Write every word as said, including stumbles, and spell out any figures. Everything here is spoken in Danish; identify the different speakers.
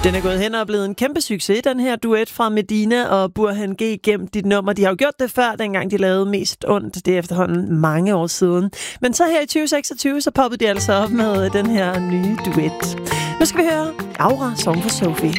Speaker 1: Den er gået hen og blevet en kæmpe succes, den her duet fra Medina og Burhan G. Gem dit nummer. De har jo gjort det før, dengang de lavede Mest Ondt. Det er efterhånden mange år siden. Men så her i tyve seksogtyve, så poppede de altså op med den her nye duet. Nu skal vi høre Aura, Song for Sophie.